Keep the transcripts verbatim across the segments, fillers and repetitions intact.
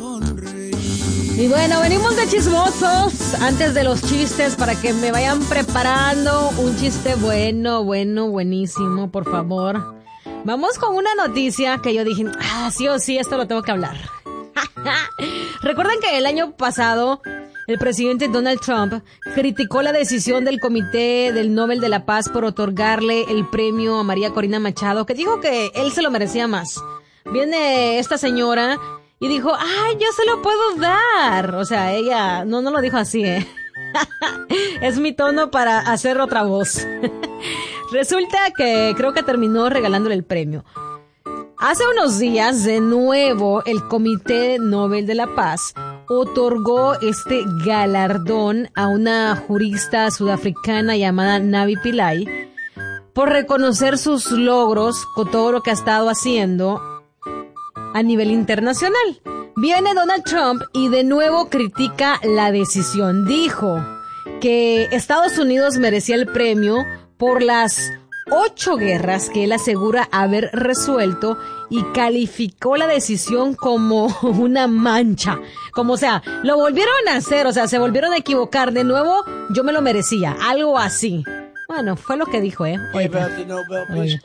Y bueno, venimos de chismosos antes de los chistes para que me vayan preparando un chiste bueno, bueno, buenísimo, por favor. Vamos con una noticia que yo dije, ah, sí o sí, esto lo tengo que hablar. Recuerden que el año pasado el presidente Donald Trump criticó la decisión del Comité del Nobel de la Paz por otorgarle el premio a María Corina Machado, que dijo que él se lo merecía más. Viene esta señora y dijo, ay, yo se lo puedo dar. O sea, ella no, no lo dijo así, ¿eh? Es mi tono para hacer otra voz. Resulta que creo que terminó regalándole el premio. Hace unos días, de nuevo, el Comité Nobel de la Paz otorgó este galardón a una jurista sudafricana llamada Navi Pillay por reconocer sus logros con todo lo que ha estado haciendo a nivel internacional. Viene Donald Trump y de nuevo critica la decisión. Dijo que Estados Unidos merecía el premio por las ocho guerras que él asegura haber resuelto y calificó la decisión como una mancha. Como, o sea, lo volvieron a hacer, o sea, se volvieron a equivocar. De nuevo, yo me lo merecía. Algo así. Bueno, fue lo que dijo, ¿eh? Oiga. Oiga.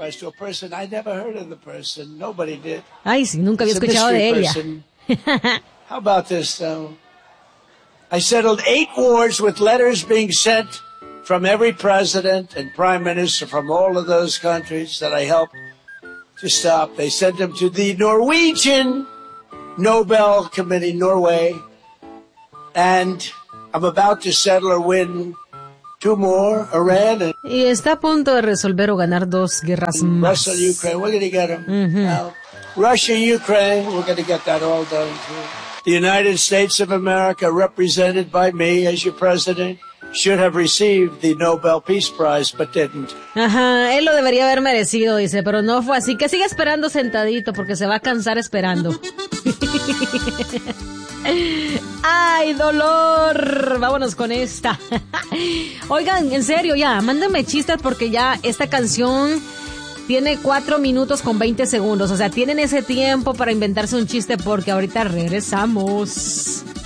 Ay, sí, nunca había escuchado de ella. How about this, though? I settled eight wars with letters being sent from every president and prime minister from all of those countries that I helped to stop. They sent them to the Norwegian Nobel Committee, Norway, and I'm about to settle or win two more, Iran and y está a punto de resolver o ganar dos guerras más. Russia, Ukraine, we're going to get them. Mm-hmm. Now, Russia, Ukraine, we're going to get that all done too. The United States of America, represented by me as your president, should have received the Nobel Peace Prize, but didn't. Ajá, él lo debería haber merecido, dice, pero no fue así. Que siga esperando sentadito, porque se va a cansar esperando. ¡Ay, dolor! Vámonos con esta. Oigan, en serio, ya, mándenme chistes porque ya esta canción tiene cuatro minutos con veinte segundos. O sea, tienen ese tiempo para inventarse un chiste porque ahorita regresamos.